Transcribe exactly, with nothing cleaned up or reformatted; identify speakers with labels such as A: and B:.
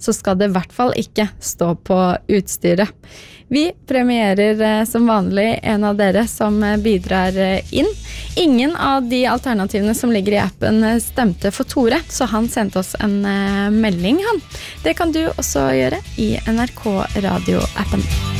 A: så skal det I hvert fall ikke stå på utstyret. Vi premierer som vanlig en av dere som bidrar inn. Ingen av de alternativene som ligger I appen stemte for Tore, så han sendte oss en melding han. Det kan du også gjøre I N R K Radio-appen.